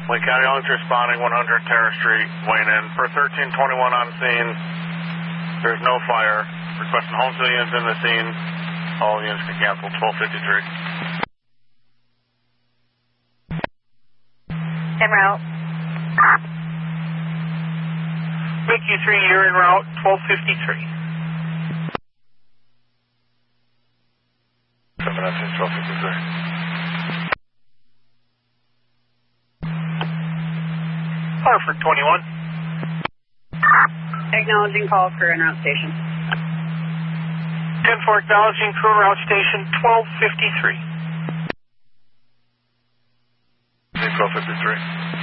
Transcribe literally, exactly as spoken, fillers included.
Wayne County Units responding, one hundred Terrace Street, Wayne in. For thirteen twenty-one on scene, there's no fire. Requesting Homestead units in the scene. All units can cancel, twelve fifty-three. En route. Mickey three, you're en route, twelve fifty-three. seven nineteen, twelve fifty-three. Hartford twenty-one. Acknowledging call for en route station. ten four acknowledging crew en route station, twelve fifty-three. twelve fifty-three.